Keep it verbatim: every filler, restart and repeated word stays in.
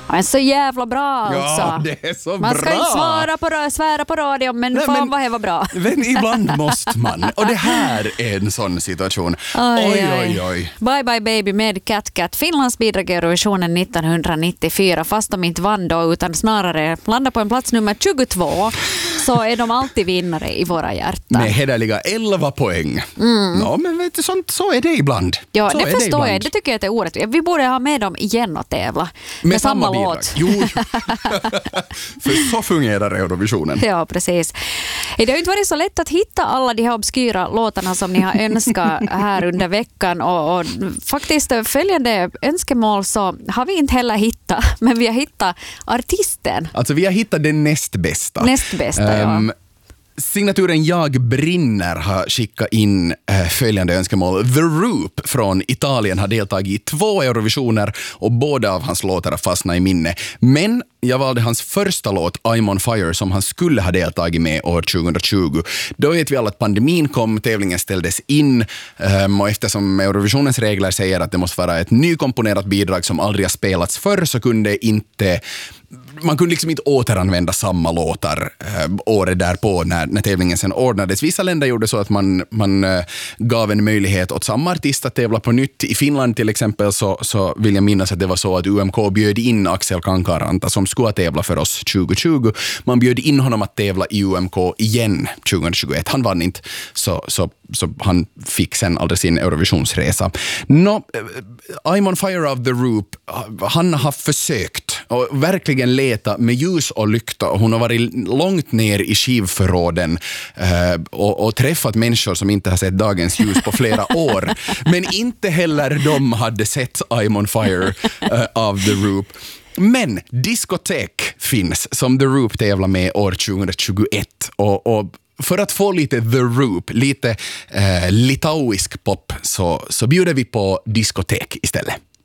Men så jävla bra alltså. Ja, det är så man bra. ska inte svara på, svära på radio, men Nej, fan men, vad det var bra. Men ibland måste man. Och det här är en sån situation. Oj, oj, oj. oj. Bye Bye Baby med Cat Cat. Finlands bidrag i Eurovisionen nittonhundranittiofyra. Fast de inte vann då, utan snarare landade på en plats nummer tjugotvå, så är de alltid vinnare i våra hjärtan. Med hederliga elva poäng. Mm. Ja, men vet du, sånt, så är det ibland. Ja, så det är förstår det ibland. jag. Det tycker jag att det är orättvist. Vi borde ha med dem igen och tävla. Med, med samma, samma låt. Jo, för så fungerar Eurovisionen. Ja, precis. Det har inte varit så lätt att hitta alla de här obskyra låtarna som ni har önskat här under veckan. Och, och faktiskt följande önskemål så har vi inte heller hittat, men vi har hittat artisten. Alltså vi har hittat det näst bästa. Näst bästa, um, ja. Signaturen Jag brinner har skickat in äh, följande önskemål. The Roop från Italien har deltagit i två Eurovisioner och båda av hans låtar har fastnat i minne. Men jag valde hans första låt I'm on fire som han skulle ha deltagit med år tjugohundratjugo. Då vet vi alla att pandemin kom, tävlingen ställdes in um, och eftersom Eurovisionens regler säger att det måste vara ett nykomponerat bidrag som aldrig har spelats förr, så kunde inte man kunde liksom inte återanvända samma låtar äh, året därpå när, när tävlingen sen ordnades. Vissa länder gjorde så att man, man äh, gav en möjlighet åt samma artist att tävla på nytt. I Finland till exempel så, så vill jag minnas att det var så att U M K bjöd in Axel Kankaranta som skulle tävla för oss tjugohundratjugo. Man bjöd in honom att tävla i U M K igen tjugohundratjugoett. Han vann inte, så, så, så han fick sen aldrig sin Eurovisionsresa. No, I'm on fire of the Roop, han har försökt och verkligen leta med ljus och lykta. Hon har varit långt ner i skivförråden eh, och, och träffat människor som inte har sett dagens ljus på flera år. Men inte heller de hade sett I'm on fire eh, av The Roop. Men diskotek finns som The Roop tävlar med år tjugohundratjugoett och, och för att få lite The Roop, lite eh, litauisk pop så, så bjuder vi på diskotek istället.